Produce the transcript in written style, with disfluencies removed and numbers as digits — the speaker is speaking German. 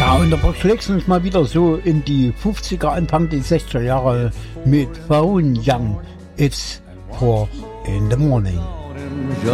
Ja, und da verschlägst du uns mal wieder so in die 50er, Anfang die 60er Jahre mit Phone Young. It's 4 in the morning.